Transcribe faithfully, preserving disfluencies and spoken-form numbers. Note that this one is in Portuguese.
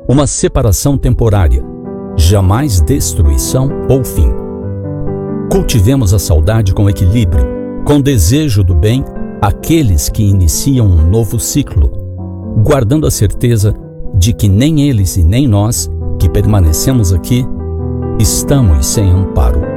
uma separação temporária, jamais destruição ou fim. Cultivemos a saudade com equilíbrio, com desejo do bem, aqueles que iniciam um novo ciclo, guardando a certeza de que nem eles e nem nós, que permanecemos aqui, estamos sem amparo.